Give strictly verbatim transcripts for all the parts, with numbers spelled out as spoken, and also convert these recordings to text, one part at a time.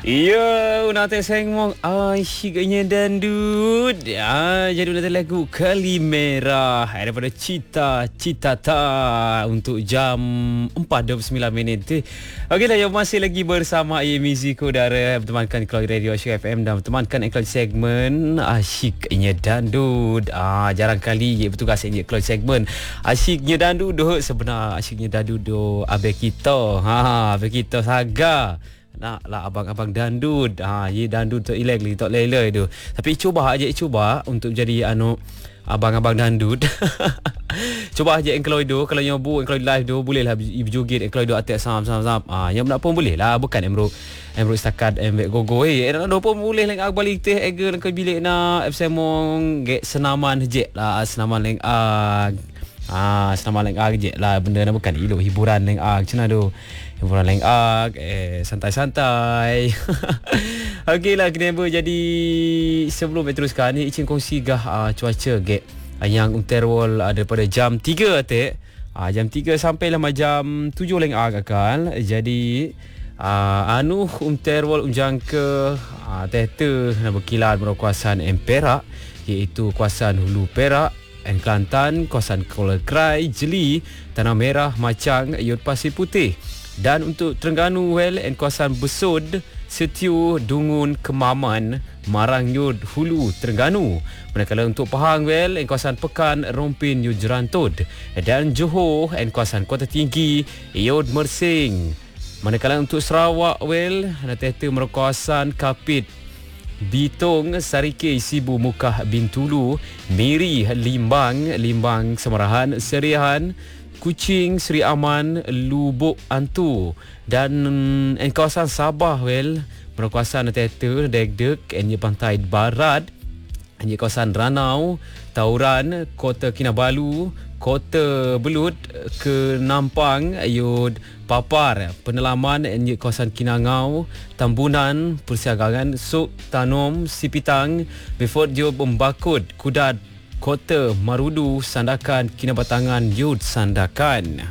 Ya, unate sengmong asyiknya dandut. Ah, jadi unate lagu Kali Merah daripada Cita Cita Ta untuk jam empat dua puluh sembilan minit. Okeylah, yang masih lagi bersama I M Ziko Dara bertemankan Cloud Radio Asyik F M dan bertemankan Cloud segmen Asyiknya Dandut. Ah, jarang kali ye bertugas ye Cloud segmen Asyiknya Dandut doh sebenar Asyiknya Dandut doh abe kita. Ha, abe kita saga. Nak lah abang-abang dandut. Ha, ye dandut tu ilek li tok lele tu. Tapi cuba aja cuba untuk jadi anu abang-abang dandut. Cuba aja engkau itu kalau nyobu engkau live tu boleh lah berjoget engkau itu atas sam sam sam. Ah, yang nak pun boleh lah, bukan emro emro setakat embek gogo eh. Nak do pun boleh leng ag balik teh ega engkau bilik na semong ge senaman je lah, senaman leng ag. Ah, senaman leng ag je lah, benda na bukan ilo hiburan leng ag cina tu. Hiburan leng ag, eh, santai-santai. Okeylah, kenapa jadi sebelum saya teruskan ni Icin kongsi gah uh, cuaca gek uh, yang unterwol uh, daripada jam tiga atik. Uh, jam tiga sampai lama jam tujuh leng ag akal. Jadi uh, anu unterwol unjangka uh, tehte nak berkilat berkuasaan Perak, iaitu kuasaan Hulu Perak, en Kelantan, kawasan Kuala Krai, Jeli, Tanah Merah, Macang, Yod Pasir Putih. Dan untuk Terengganu well and kawasan Besod, Setiu, Dungun, Kemaman, Marang Yod, Hulu, Terengganu. Manakala untuk Pahang well and kawasan Pekan, Rompin, Yod Jerantod. Dan Johor and kawasan Kota Tinggi, Yod Mersing. Manakala untuk Sarawak well natete merkawasan Kapit, Bitong, Sarike, Sibu, Mukah, Bintulu, Miri, Limbang, Limbang, Semarahan, Seriahan, Kuching, Seri Aman, Lubuk, Antu. Dan en kawasan Sabah well berkawasan Tete, Degdek, enye Pantai Barat, enye kawasan Ranau, Tauran, Kota Kinabalu, Kota Belut, ke Nampang, Yod Papar, Penelaman, enye kawasan Kinangau, Tambunan, Persiagangan, Suk, Tanom, Sipitang, Beaufort, Job, Mbakut, Kudat, Kota Marudu, Sandakan, Kinabatangan, Yud Sandakan.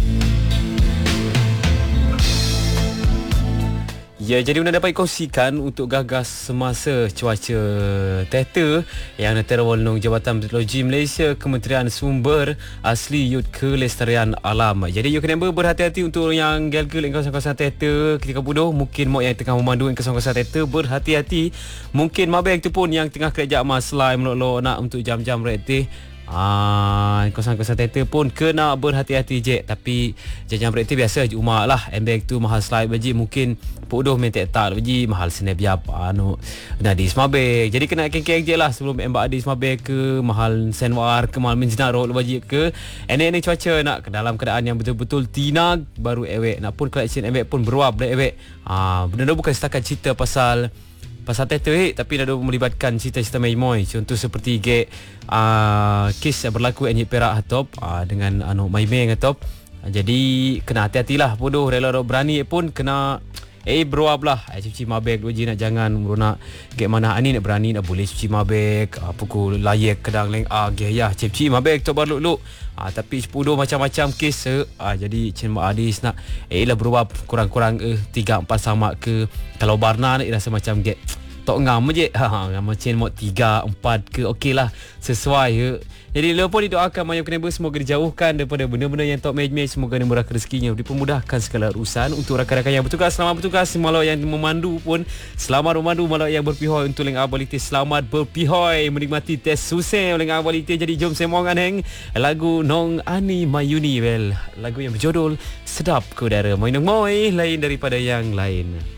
Ya, jadi anda dapat kongsikan untuk gagas semasa cuaca tehta yang terwal nong Jabatan Meteorologi Malaysia, Kementerian Sumber Asli Yud Kelestarian Alam. Jadi you kena berhati-hati untuk yang gel-gel yang kawasan-kawasan tehta ketika bodoh, mungkin mak yang tengah memandu yang kawasan-kawasan tehta berhati-hati. Mungkin mabek tu pun yang tengah kerja masalah melok-lok nak untuk jam-jam retih. Ah, kawasan-kawasan tehta pun kena berhati-hati je. Tapi jam-jam retih biasa je umak lah. Embek tu mahal slide baji, mungkin bodoh main tak tak baji mahal senep biap anu nak di smabek. Jadi kena keng-keng je lah sebelum embak di smabek ke mahal senwar ke mahal menjenak rok baji ke. Ini-ini cuaca nak ke dalam keadaan yang betul-betul tinag baru ewek. Nak pun collection embek pun beruap dah ewek. Ah, benda tu bukan setakat cerita pasal pasal tehta eh, tapi dah melibatkan cerita-cerita mai-moi. Contoh seperti ge uh, kes yang berlaku di Perak atop uh, dengan anu mai-mai atop. Uh, jadi kena hati-hatilah bodoh rela berani pun kena eh beruap lah. Eh, cuci mabek uji nak jangan merunak ge mana ani nak berani nak boleh cuci mabek uh, pukul layak kedang leng ah ge ya cuci mabek tu baru luk. Ah, tapi sepuluh macam-macam kes ah, jadi Cik Mak Adis nak eh lah beruap kurang-kurang eh tiga empat sama ke. Kalau Barna nak rasa macam get tok ngam je. Ha, ngam macam Mak tiga empat ke okeylah sesuai ya. Jadi lepas didoakan Mayu Keneba semoga dijauhkan daripada benda-benda yang tok mej-mej, semoga dimurahkan rezekinya, dipermudahkan segala urusan untuk rakan-rakan yang bertugas. Selamat bertugas malau yang memandu pun selamat memandu, malau yang berpihoi untuk leng abalite selamat berpihoi menikmati tes susah leng abalite. Jadi jom semongan heng lagu Nong Ani Mayuni well, lagu yang berjudul Sedap Ke Udara. Moi nong moi lain daripada yang lain.